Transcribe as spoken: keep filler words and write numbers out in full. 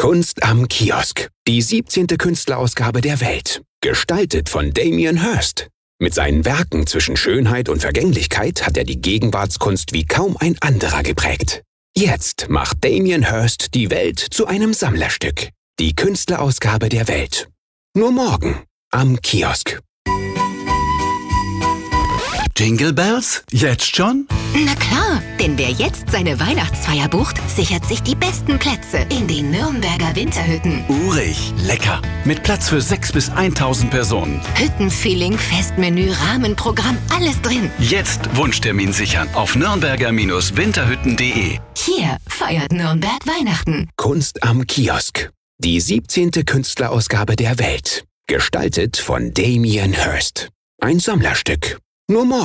Kunst am Kiosk. Die siebzehnte Künstlerausgabe der Welt. Gestaltet von Damien Hirst. Mit seinen Werken zwischen Schönheit und Vergänglichkeit hat er die Gegenwartskunst wie kaum ein anderer geprägt. Jetzt macht Damien Hirst die Welt zu einem Sammlerstück. Die Künstlerausgabe der Welt. Nur morgen am Kiosk. Jingle Bells? Jetzt schon? Na klar, denn wer jetzt seine Weihnachtsfeier bucht, sichert sich die besten Plätze in den Nürnberger Winterhütten. Urig, lecker. Mit Platz für sechs bis eintausend Personen. Hüttenfeeling, Festmenü, Rahmenprogramm, alles drin. Jetzt Wunschtermin sichern auf nürnberger Winterhütten punkt de. Hier feiert Nürnberg Weihnachten. Kunst am Kiosk. Die siebzehnte Künstlerausgabe der Welt. Gestaltet von Damien Hirst. Ein Sammlerstück. Nur morgen.